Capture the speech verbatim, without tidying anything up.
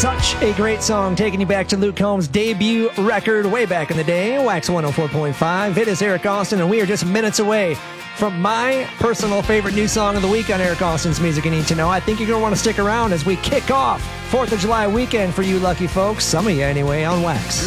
Such a great song, taking you back to Luke Combs' debut record way back in the day, Wax one oh four point five. It is Eric Austin, and we are just minutes away from my personal favorite new song of the week on Eric Austin's Music You Need to Know. I think you're going to want to stick around as we kick off fourth of July weekend for you lucky folks, some of you anyway, on Wax.